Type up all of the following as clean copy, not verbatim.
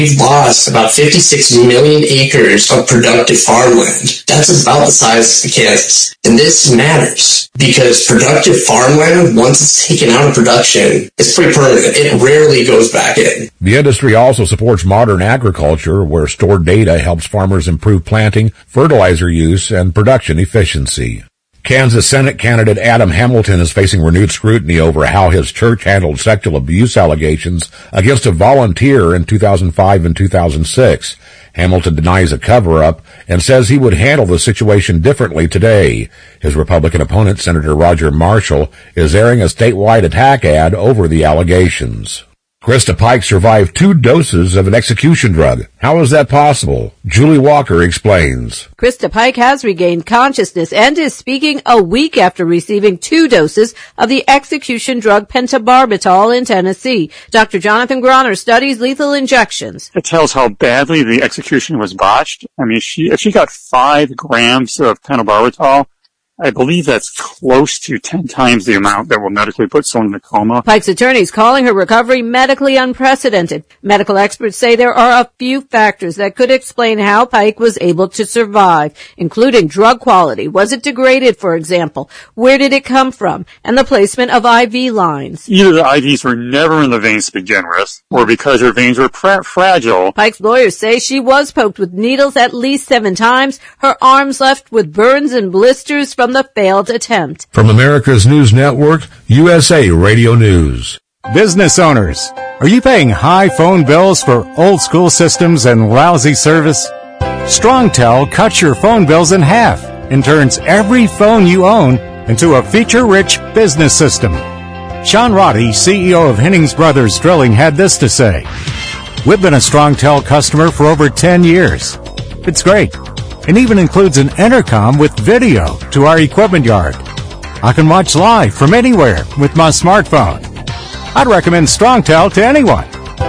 We've lost about 56 million acres of productive farmland. That's about the size of Kansas. And this matters because productive farmland, once it's taken out of production, it's pretty permanent. It rarely goes back in. The industry also supports modern agriculture, where stored data helps farmers improve planting, fertilizer use, and production efficiency. Kansas Senate candidate Adam Hamilton is facing renewed scrutiny over how his church handled sexual abuse allegations against a volunteer in 2005 and 2006. Hamilton denies a cover-up and says he would handle the situation differently today. His Republican opponent, Senator Roger Marshall, is airing a statewide attack ad over the allegations. Krista Pike survived 2 doses of an execution drug. How is that possible? Julie Walker explains. Krista Pike has regained consciousness and is speaking a week after receiving 2 doses of the execution drug pentobarbital in Tennessee. Dr. Jonathan Groner studies lethal injections. It tells how badly the execution was botched. I mean, if she got 5 grams of pentobarbital, I believe that's close to 10 times the amount that will medically put someone in a coma. Pike's attorneys calling her recovery medically unprecedented. Medical experts say there are a few factors that could explain how Pike was able to survive, including drug quality. Was it degraded, for example? Where did it come from? And the placement of IV lines. Either the IVs were never in the veins to begin with, or because her veins were fragile. Pike's lawyers say she was poked with needles at least 7 times, her arms left with burns and blisters from the failed attempt. From America's News Network, USA Radio News. Business owners, are you paying high phone bills for old school systems and lousy service? StrongTel cuts your phone bills in half and turns every phone you own into a feature-rich business system. Sean Roddy, CEO of Hennings Brothers Drilling, had this to say. We've been a StrongTel customer for over 10 years. It's great. It even includes an intercom with video to our equipment yard. I can watch live from anywhere with my smartphone. I'd recommend StrongTel to anyone.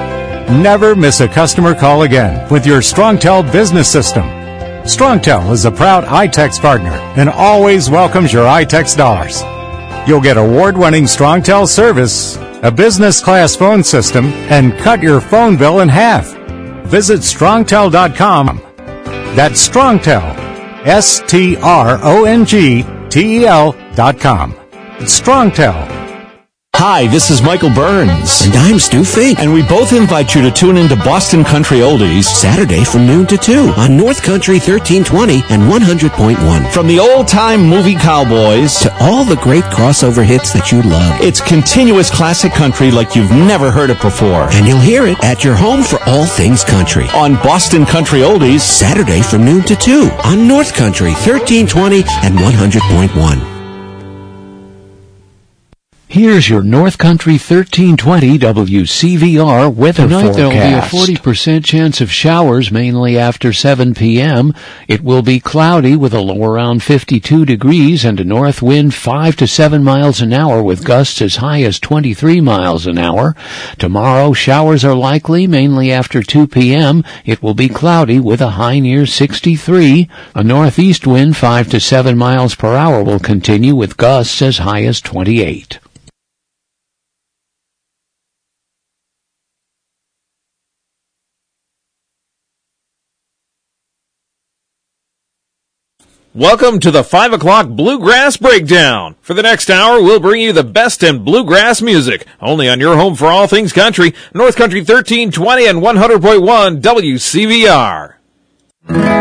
Never miss a customer call again with your StrongTel business system. StrongTel is a proud iTex partner and always welcomes your iTex dollars. You'll get award-winning StrongTel service, a business-class phone system, and cut your phone bill in half. Visit StrongTel.com. That's StrongTel, StrongTel.com. It's StrongTel. Hi, this is Michael Burns. And I'm Stu Fink. And we both invite you to tune into Boston Country Oldies Saturday from noon to 2 on North Country 1320 and 100.1. From the old-time movie cowboys to all the great crossover hits that you love. It's continuous classic country like you've never heard it before. And you'll hear it at your home for all things country. On Boston Country Oldies Saturday from noon to 2 on North Country 1320 and 100.1. Here's your North Country 1320 WCVR weather forecast. Tonight there will be a 40% chance of showers, mainly after 7 p.m. It will be cloudy with a low around 52 degrees and a north wind 5 to 7 miles an hour with gusts as high as 23 miles an hour. Tomorrow, showers are likely, mainly after 2 p.m. It will be cloudy with a high near 63. A northeast wind 5 to 7 miles per hour will continue with gusts as high as 28. Welcome to the 5 o'clock Bluegrass Breakdown. For the next hour, we'll bring you the best in bluegrass music, only on your home for all things country, North Country 1320 and 100.1 WCVR.